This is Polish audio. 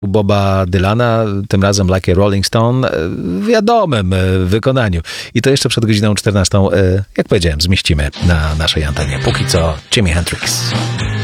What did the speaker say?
Boba Dylana, tym razem Like a Rolling Stone, w wiadomym wykonaniu. I to jeszcze przed godziną 14, jak powiedziałem, zmieścimy na naszej antenie. Póki co Jimi Hendrix.